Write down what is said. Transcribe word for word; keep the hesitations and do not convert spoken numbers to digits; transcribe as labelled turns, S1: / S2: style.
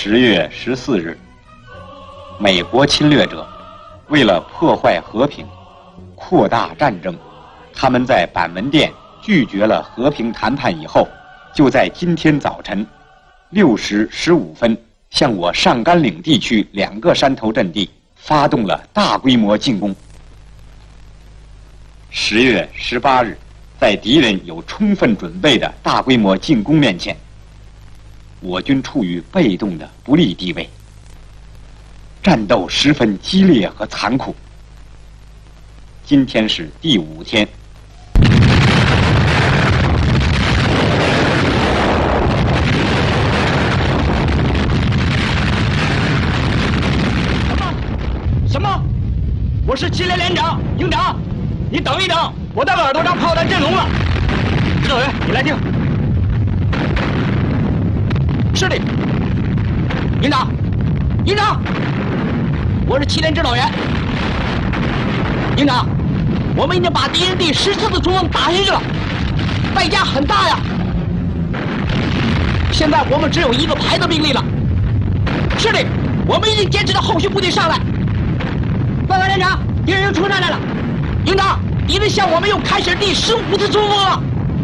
S1: 十月十四日，美国侵略者为了破坏和平、扩大战争，他们在板门店拒绝了和平谈判以后，就在今天早晨六时十五分，向我上甘岭地区两个山头阵地发动了大规模进攻。十月十八日，在敌人有充分准备的大规模进攻面前，我军处于被动的不利地位，战斗十分激烈和残酷。今天是第五天。
S2: 什么？什么？我是七连连长营长，你等一等，我的耳朵上炮弹震聋了。指导员，你来听。是的，营长，营长，我是七连指导员。营长，我们已经把敌人第十四次冲锋打下去了，代价很大呀。现在我们只有一个排的兵力了。是的，我们已经坚持着后续部队上来。报告连长，敌人又冲上来了。营长，敌人向我们又开始第十五次冲锋了。